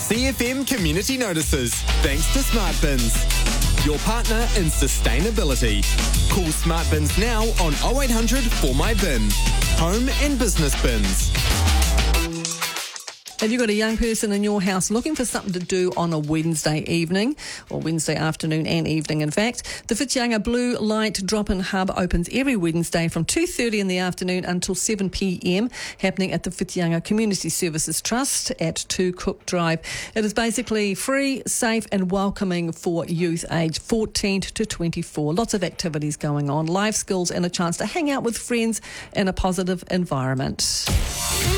CFM Community Notices, thanks to Smart Bins, your partner in sustainability. Call Smart Bins now on 0800 For My Bin. Home and business bins. Have you got a young person in your house looking for something to do on a Wednesday evening, or Wednesday afternoon and evening, in fact? The Whitianga Blue Light Drop-In Hub opens every Wednesday from 2:30 in the afternoon until 7 p.m, happening at the Whitianga Community Services Trust at 2 Cook Drive. It is basically free, safe and welcoming for youth aged 14 to 24. Lots of activities going on, life skills and a chance to hang out with friends in a positive environment.